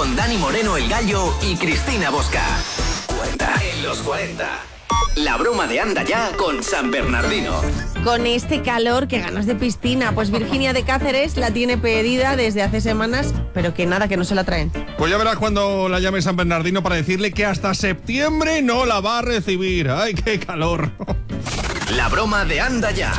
con Dani Moreno el Gallo y Cristina Bosca. 40 en los 40. La broma de Anda Ya con San Bernardino. Con este calor, qué ganas de piscina. Pues Virginia de Cáceres la tiene pedida desde hace semanas, pero que nada, que no se la traen. Pues ya verás cuando la llame San Bernardino para decirle que hasta septiembre no la va a recibir. ¡Ay, qué calor! La broma de Anda Ya.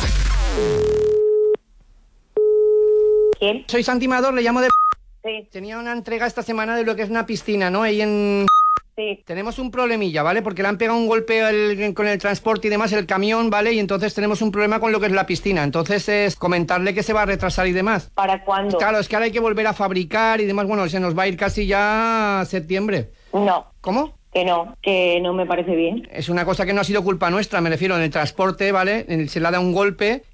¿Quién? Soy Santi Mador, le llamo de... Sí, Tenía una entrega esta semana de lo que es una piscina, ¿no? Ahí en... sí. Tenemos un problemilla, ¿vale? Porque le han pegado un golpe con el transporte y demás, el camión, ¿vale? Y entonces tenemos un problema con lo que es la piscina. Entonces es comentarle que se va a retrasar y demás. ¿Para cuándo? Claro, es que ahora hay que volver a fabricar y demás. Bueno, se nos va a ir casi ya a septiembre. No, ¿Cómo? que no me parece bien. Es una cosa que no ha sido culpa nuestra, me refiero, en el transporte, ¿vale? Se le ha dado un golpe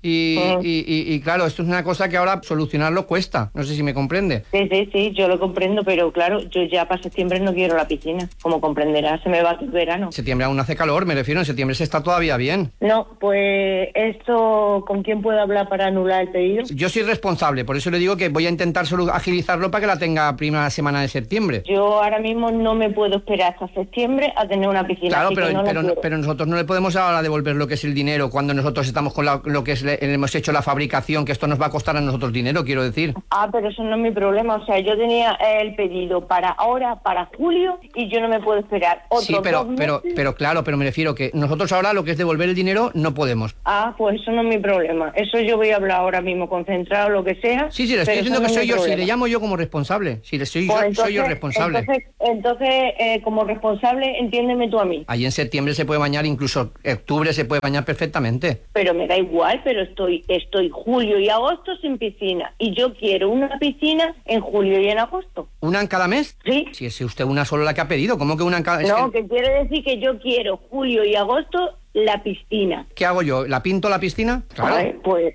y claro, esto es una cosa que ahora solucionarlo cuesta. No sé si me comprende. Sí, yo lo comprendo, pero claro, yo ya para septiembre no quiero la piscina. Como comprenderás, se me va el verano. En septiembre aún hace calor, me refiero, en septiembre se está todavía bien. No, pues esto, ¿con quién puedo hablar para anular el pedido? Yo soy responsable, por eso le digo que voy a intentar solo agilizarlo para que la tenga primera semana de septiembre. Yo ahora mismo no me puedo esperar hasta septiembre a tener una piscina. Claro, así que no la quiero. pero nosotros no le podemos ahora devolver lo que es el dinero cuando nosotros estamos con lo que es hemos hecho la fabricación, que esto nos va a costar a nosotros dinero, quiero decir. Pero eso no es mi problema. O sea, yo tenía el pedido para ahora, para julio, y yo no me puedo esperar otros Sí, pero claro, pero me refiero que nosotros ahora lo que es devolver el dinero no podemos. Pues eso no es mi problema. Eso yo voy a hablar ahora mismo, concentrado, lo que sea. Sí, le estoy diciendo que soy yo, si le llamo yo como responsable. Si le soy Pues soy yo responsable. Entonces, como responsable, entiéndeme tú a mí. Ahí en septiembre se puede bañar, incluso octubre se puede bañar perfectamente. Pero me da igual, pero estoy julio y agosto sin piscina. Y yo quiero una piscina en julio y en agosto. ¿Una en cada mes? Sí. Si es usted una sola la que ha pedido, ¿cómo que una en cada mes? No, que quiere decir que yo quiero julio y agosto la piscina. ¿Qué hago yo? ¿La pinto la piscina? Claro. Ay, pues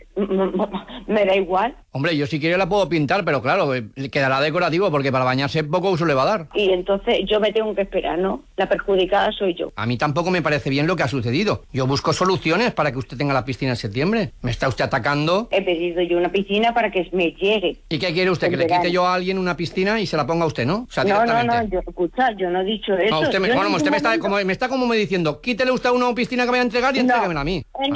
me da igual. Hombre, yo si quiero la puedo pintar, pero claro, quedará decorativo porque para bañarse poco uso le va a dar. Y entonces yo me tengo que esperar, ¿no? La perjudicada soy yo. A mí tampoco me parece bien lo que ha sucedido. Yo busco soluciones para que usted tenga la piscina en septiembre. ¿Me está usted atacando? He pedido yo una piscina para que me llegue. ¿Y qué quiere usted? ¿Que le quite yo a alguien una piscina y se la ponga a usted, no? O sea, directamente. Yo no he dicho eso. No, usted me está como diciendo, quítele usted una piscina que me vaya a entregar y entréguemela a mí. En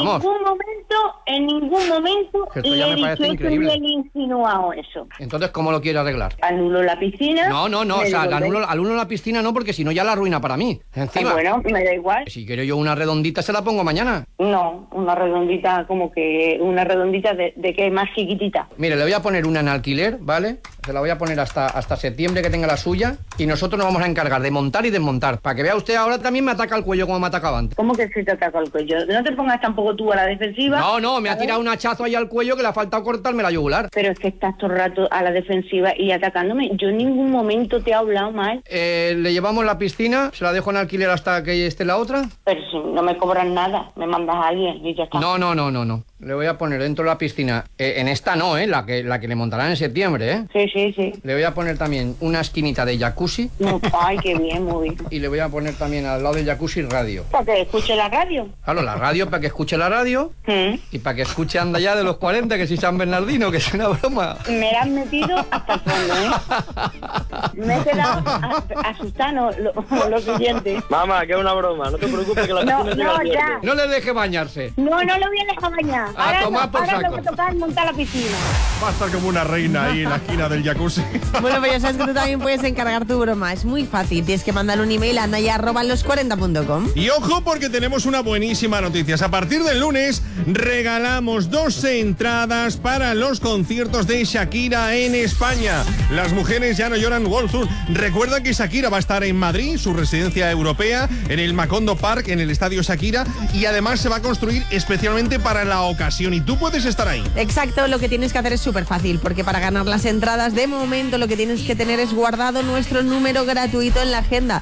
ningún momento Esto ya le me he parece dicho increíble. eso ni le he insinuado eso. Entonces, ¿cómo lo quiere arreglar? Anulo la piscina. No, o sea, anulo la piscina no, porque si no ya la arruina para mí. Encima. Bueno, me da igual. Si quiero yo una redondita, se la pongo mañana. No, una redondita, como que una redondita de que más chiquitita. Mire, le voy a poner una en alquiler, ¿vale? Se la voy a poner hasta septiembre que tenga la suya y nosotros nos vamos a encargar de montar y desmontar. Para que vea usted, ahora también me ataca el cuello como me atacaba antes. ¿Cómo que se te ataca el cuello? No te pongas tampoco tú a la defensiva. No, me ha tirado un hachazo ahí al cuello que le ha faltado cortarme la yugular. Pero es que estás todo el rato a la defensiva y atacándome. Yo en ningún momento te he hablado mal. Le llevamos la piscina, se la dejo en alquiler hasta que esté la otra. Pero si no me cobran nada, me mandas a alguien y ya está. No. Le voy a poner dentro de la piscina, en esta no, la que le montarán en septiembre, Sí. Le voy a poner también una esquinita de jacuzzi. Ay, qué bien, muy bien. Y le voy a poner también al lado del jacuzzi radio. ¿Para que escuche la radio? Claro, la radio para que escuche la radio y para que escuche Anda Ya de los 40, que si San Bernardino, que es una broma. Me la has metido hasta el fondo, Me he quedado asustado, lo siguiente. Mamá, que es una broma, no te preocupes que la piscina llega al viernes. No le deje bañarse. No lo voy a dejar bañar. Ahora lo que toca es montar la piscina. Va a estar como una reina ahí en la esquina del jacuzzi. Bueno, pues ya sabes que tú también puedes encargar tu broma. Es muy fácil. Tienes que mandar un email a andaya@los40.com. Y ojo, porque tenemos una buenísima noticia. A partir del lunes regalamos 2 entradas para los conciertos de Shakira en España. Las mujeres ya no lloran World Tour. Recuerda que Shakira va a estar en Madrid, su residencia europea, en el Macondo Park, en el Estadio Shakira, y además se va a construir especialmente para la ocasión. Y tú puedes estar ahí. Exacto, lo que tienes que hacer es súper fácil, porque para ganar las entradas, de momento lo que tienes que tener es guardado nuestro número gratuito en la agenda,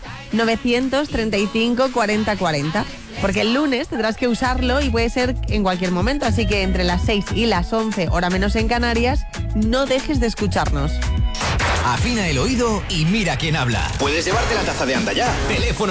935 40 40. Porque el lunes tendrás que usarlo y puede ser en cualquier momento, así que entre las 6 y las 11, hora menos en Canarias, no dejes de escucharnos. Afina el oído y mira quién habla. Puedes llevarte la taza de Anda Ya. Teléfono